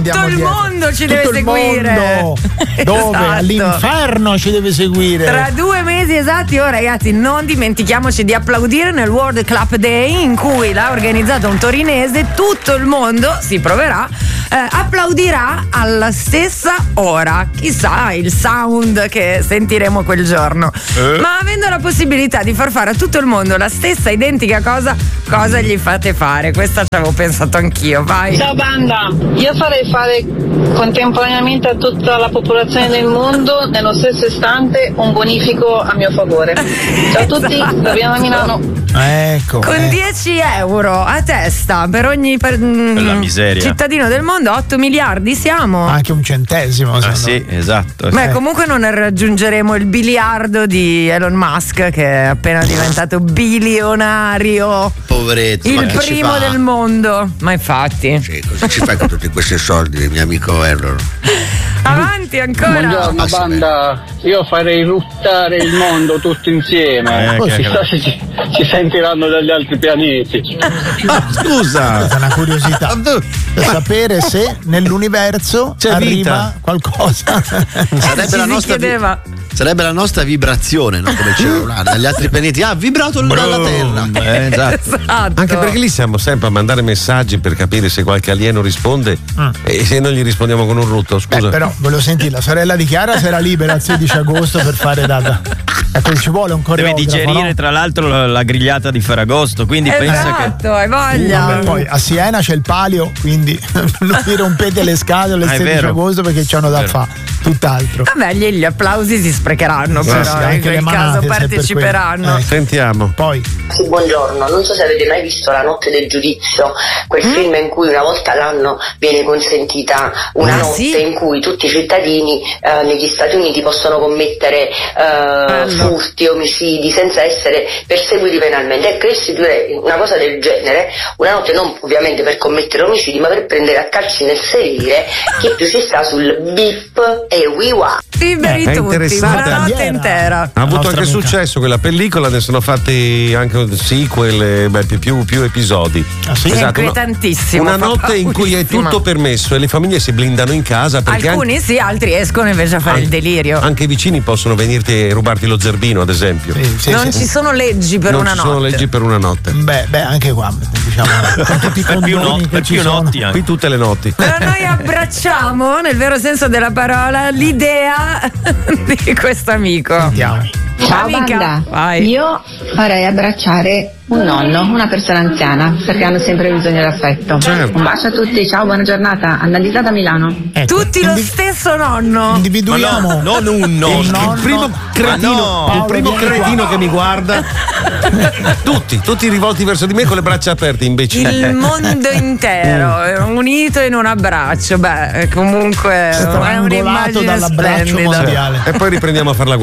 andiamo il dietro. mondo ci Tutto deve il seguire. mondo. Dove? Esatto. All'inferno ci deve seguire. Tra 2 mesi esatti, ragazzi, non dimentichiamoci di applaudire nel World Club Day, in cui l'ha organizzato un torinese. Tutto il mondo si proverà, applaudirà alla stessa ora. Chissà il sound che sentiremo quel giorno. Ma avendo la possibilità di far fare a tutto il mondo la stessa identica cosa gli fate fare? Questa ci avevo pensato anch'io. Vai. Ciao banda, io farei fare contemporaneamente a tutta la popolazione del mondo nello stesso istante un bonifico a mio favore. Ciao a tutti, da Piano Milano. Ecco. Con 10 euro a testa per ogni la miseria. cittadino del mondo, 8 miliardi siamo. Anche un centesimo. Sì, esatto. Beh, comunque non raggiungeremo il biliardo di Elon Musk, che è appena diventato bilionario. Poveretto. Il primo del mondo. Ma infatti. Sì, cosa ci fai con tutti questi soldi, mio amico Elon? Avanti ancora. Buongiorno banda, io farei ruttare il mondo tutto insieme. Chissà se ci sentiranno dagli altri pianeti. Scusa, questa è una curiosità per sapere se nell'universo c'è arriva vita. qualcosa. Sarebbe la nostra vibrazione, no? Come il cellulare, dagli altri pianeti. Ha vibrato dalla Terra. Esatto. Anche perché lì siamo sempre a mandare messaggi per capire se qualche alieno risponde e se noi gli rispondiamo con un rutto, scusa. Però volevo sentire, la sorella di Chiara sarà libera il 16 agosto per fare data. Ecco, ci vuole un Deve coreografo. digerire no? tra l'altro la grigliata di Ferragosto, quindi pensa che hai voglia. Vabbè, poi a Siena c'è il palio, quindi non vi rompete le scatole il è 16 vero. agosto perché c'hanno da fare tutt'altro. Vabbè, gli applausi si sprecheranno, Sì, però sì, in anche quel le caso manate, se per parteciperanno. Sentiamo. Poi Sì, buongiorno, non so se avete mai visto La notte del giudizio, quel film in cui una volta all'anno viene consentita una notte in cui tutti i cittadini negli Stati Uniti possono commettere furti, omicidi senza essere perseguiti penalmente. Ecco, io istituirei una cosa del genere, una notte non ovviamente per commettere omicidi, ma per prendere a calci nel sedere chi più si sta sul bip e wiwa. Liberi è tutti, interessante. una notte intera. Ha avuto anche successo quella pellicola, ne sono fatti anche sequel, più episodi. È inquietantissimo. Una fa notte in cui è paurissima. tutto permesso e le famiglie si blindano in casa perché Alcuni sì, altri escono invece a fare il delirio. anche i vicini possono venirti e rubarti lo zerbino, ad esempio. Non ci sono leggi per non una ci notte. sono leggi per una notte. Beh, anche qua, diciamo, con tutti i condoni che ci sono. Qui tutte le notti. Però noi abbracciamo, nel vero senso della parola, l'idea di questo amico. Ciao Amica, banda, vai. io farei abbracciare un nonno, una persona anziana, perché hanno sempre bisogno d'affetto. Certo. Un bacio a tutti, ciao, buona giornata. Annalisa da Milano. Tutti lo stesso nonno. Individuiamo. Non un nonno, il primo cretino, il primo cretino che mi guarda. tutti rivolti verso di me con le braccia aperte, imbecille. Il mondo intero unito in un abbraccio. Beh, comunque è Strangolato un'immagine dall'abbraccio splendida. mondiale. E poi riprendiamo a fare la